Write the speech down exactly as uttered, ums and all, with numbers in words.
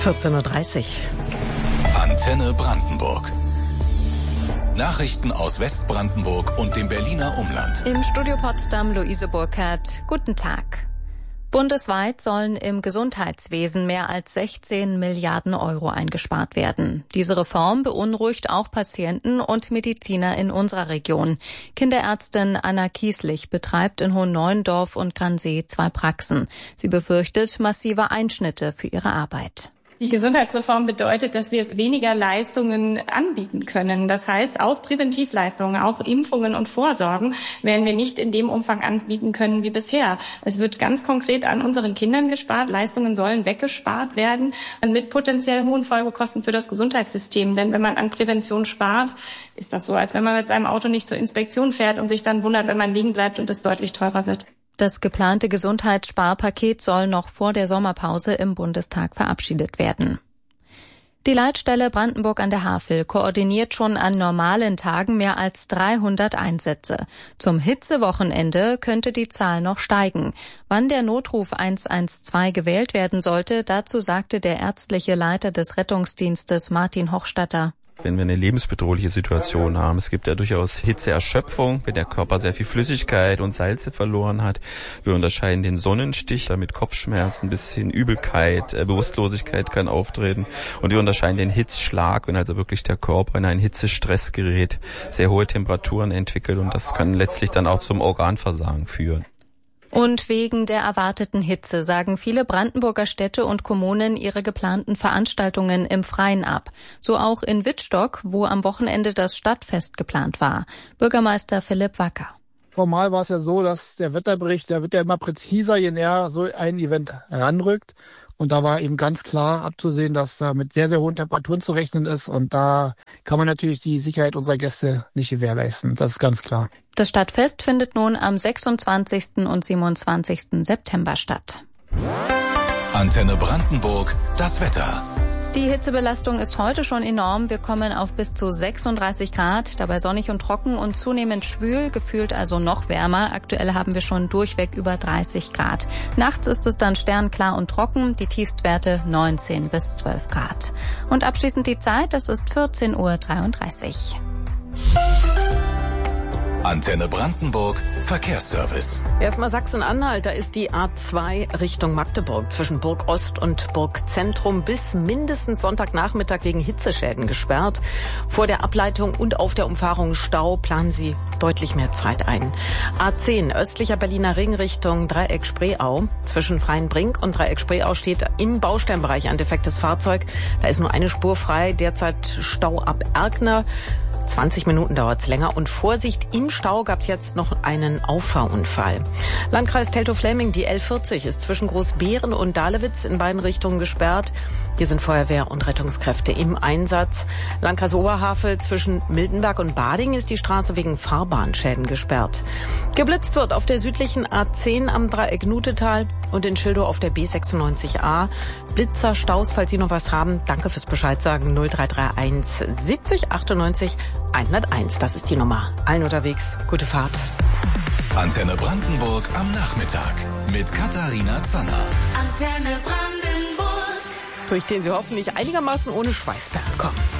vierzehn Uhr dreißig. Antenne Brandenburg. Nachrichten aus Westbrandenburg und dem Berliner Umland. Im Studio Potsdam Luise Burkhardt. Guten Tag. Bundesweit sollen im Gesundheitswesen mehr als sechzehn Milliarden Euro eingespart werden. Diese Reform beunruhigt auch Patienten und Mediziner in unserer Region. Kinderärztin Anna Kieslich betreibt in Hohenneuendorf und Gransee zwei Praxen. Sie befürchtet massive Einschnitte für ihre Arbeit. Die Gesundheitsreform bedeutet, dass wir weniger Leistungen anbieten können. Das heißt, auch Präventivleistungen, auch Impfungen und Vorsorgen werden wir nicht in dem Umfang anbieten können wie bisher. Es wird ganz konkret an unseren Kindern gespart. Leistungen sollen weggespart werden mit potenziell hohen Folgekosten für das Gesundheitssystem. Denn wenn man an Prävention spart, ist das so, als wenn man mit seinem Auto nicht zur Inspektion fährt und sich dann wundert, wenn man liegen bleibt und es deutlich teurer wird. Das geplante Gesundheitssparpaket soll noch vor der Sommerpause im Bundestag verabschiedet werden. Die Leitstelle Brandenburg an der Havel koordiniert schon an normalen Tagen mehr als dreihundert Einsätze. Zum Hitzewochenende könnte die Zahl noch steigen. Wann der Notruf eins eins zwei gewählt werden sollte, dazu sagte der ärztliche Leiter des Rettungsdienstes Martin Hochstatter. Wenn wir eine lebensbedrohliche Situation haben, es gibt ja durchaus Hitzeerschöpfung, wenn der Körper sehr viel Flüssigkeit und Salze verloren hat. Wir unterscheiden den Sonnenstich, damit Kopfschmerzen bis hin Übelkeit, äh, Bewusstlosigkeit kann auftreten. Und wir unterscheiden den Hitzschlag, wenn also wirklich der Körper in einen Hitzestress gerät, sehr hohe Temperaturen entwickelt, und das kann letztlich dann auch zum Organversagen führen. Und wegen der erwarteten Hitze sagen viele Brandenburger Städte und Kommunen ihre geplanten Veranstaltungen im Freien ab. So auch in Wittstock, wo am Wochenende das Stadtfest geplant war. Bürgermeister Philipp Wacker. Formal war es ja so, dass der Wetterbericht, der wird ja immer präziser, je näher so ein Event heranrückt. Und da war eben ganz klar abzusehen, dass da mit sehr, sehr hohen Temperaturen zu rechnen ist. Und da kann man natürlich die Sicherheit unserer Gäste nicht gewährleisten. Das ist ganz klar. Das Stadtfest findet nun am sechsundzwanzigsten und siebenundzwanzigsten September statt. Antenne Brandenburg, das Wetter. Die Hitzebelastung ist heute schon enorm. Wir kommen auf bis zu sechsunddreißig Grad, dabei sonnig und trocken und zunehmend schwül, gefühlt also noch wärmer. Aktuell haben wir schon durchweg über dreißig Grad. Nachts ist es dann sternklar und trocken, die Tiefstwerte neunzehn bis zwölf Grad. Und abschließend die Zeit, das ist vierzehn Uhr dreiunddreißig. Antenne Brandenburg, Verkehrsservice. Erstmal Sachsen-Anhalt, da ist die A zwei Richtung Magdeburg zwischen Burg Ost und Burg Zentrum bis mindestens Sonntagnachmittag wegen Hitzeschäden gesperrt. Vor der Ableitung und auf der Umfahrung Stau planen Sie deutlich mehr Zeit ein. A zehn östlicher Berliner Ring Richtung Dreieck Spreeau. Zwischen Freienbrink und Dreieck Spreeau steht im Bausteinbereich ein defektes Fahrzeug. Da ist nur eine Spur frei, derzeit Stau ab Erkner. zwanzig Minuten dauert's länger, und Vorsicht, im Stau gab's jetzt noch einen Auffahrunfall. Landkreis Teltow-Fläming, die L vierzig ist zwischen Großbeeren und Dahlewitz in beiden Richtungen gesperrt. Hier sind Feuerwehr und Rettungskräfte im Einsatz. Landkreis Oberhavel zwischen Miltenberg und Bading ist die Straße wegen Fahrbahnschäden gesperrt. Geblitzt wird auf der südlichen A zehn am Dreieck Nutetal und in Schildow auf der B sechsundneunzig A. Blitzer, Staus, falls Sie noch was haben, danke fürs Bescheid sagen. null drei drei eins siebzig achtundneunzig hunderteins, das ist die Nummer. Allen unterwegs, gute Fahrt. Antenne Brandenburg am Nachmittag mit Katharina Zanner. Antenne Brandenburg, Durch den Sie hoffentlich einigermaßen ohne Schweißperlen kommen.